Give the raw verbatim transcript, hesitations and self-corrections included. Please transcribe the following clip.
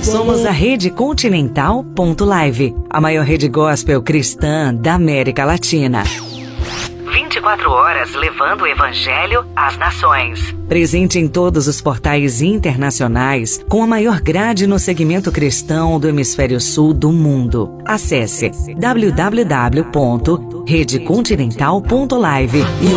Somos a Rede Continental ponto live, a maior rede gospel cristã da América Latina. vinte e quatro horas levando o Evangelho às nações. Presente em todos os portais internacionais, com a maior grade no segmento cristão do hemisfério sul do mundo. Acesse w w w ponto rede continental ponto live e